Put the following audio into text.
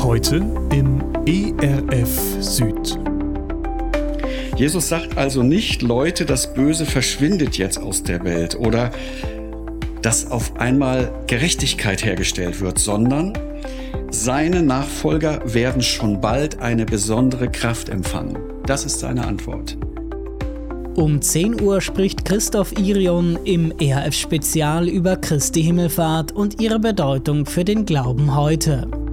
Heute im ERF Süd. Jesus sagt also nicht, Leute, das Böse verschwindet jetzt aus der Welt oder dass auf einmal Gerechtigkeit hergestellt wird, sondern seine Nachfolger werden schon bald eine besondere Kraft empfangen. Das ist seine Antwort. Um 10 Uhr spricht Christoph Irion im ERF Spezial über Christi Himmelfahrt und ihre Bedeutung für den Glauben heute.